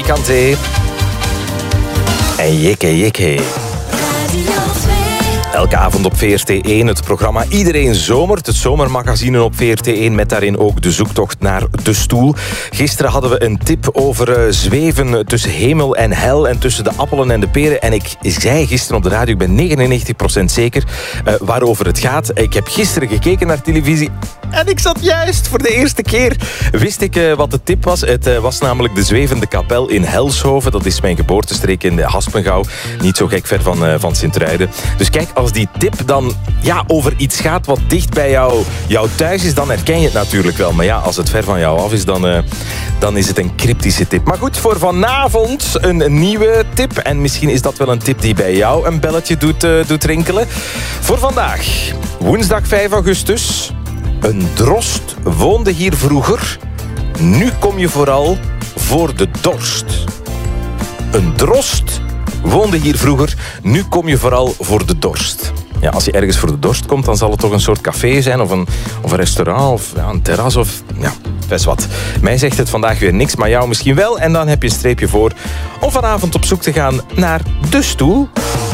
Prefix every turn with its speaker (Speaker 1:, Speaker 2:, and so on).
Speaker 1: Kanté. En Jikke. Elke avond op VRT1 het programma Iedereen Zomert. Het zomermagazine op VRT1 met daarin ook de zoektocht naar de stoel. Gisteren hadden we een tip over zweven tussen hemel en hel en tussen de appelen en de peren. En ik zei gisteren op de radio, ik ben 99% zeker waarover het gaat. Ik heb gisteren gekeken naar televisie en ik zat juist voor de eerste keer. Wist ik wat de tip was. Het was namelijk de Zwevende Kapel in Helshoven. Dat is mijn geboortestreek in de Haspengouw. Niet zo gek ver van Sint-Truiden. Dus kijk, als die tip dan over iets gaat wat dicht bij jou thuis is, dan herken je het natuurlijk wel. Maar ja, als het ver van jou af is, dan is het een cryptische tip. Maar goed, voor vanavond een nieuwe tip. En misschien is dat wel een tip die bij jou een belletje doet rinkelen. Voor vandaag, woensdag 5 augustus. Een drost woonde hier vroeger. Nu kom je vooral voor de dorst. Een drost woonde hier vroeger. Nu kom je vooral voor de dorst. Ja, als je ergens voor de dorst komt, dan zal het toch een soort café zijn of een restaurant of een terras of best wat. Mij zegt het vandaag weer niks, maar jou misschien wel. En dan heb je een streepje voor om vanavond op zoek te gaan naar de stoel.